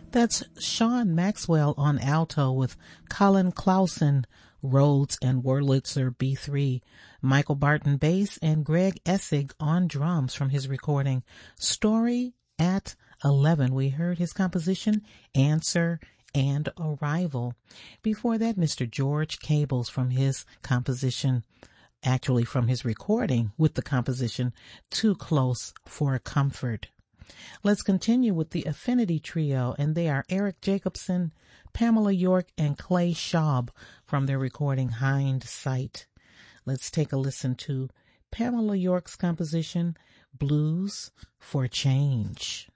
That's Sean Maxwell on alto with Colin Clausen, Rhodes and Wurlitzer B3, Michael Barton bass, and Greg Essig on drums from his recording Story at 11. We heard his composition Answer and Arrival. Before that, Mr. George Cables from his composition, actually from his recording with the composition Too Close for Comfort. Let's continue with the Affinity Trio, and they are Eric Jacobson, Pamela York, and Clay Schaub from their recording Hindsight. Let's take a listen to Pamela York's composition Blues for Change.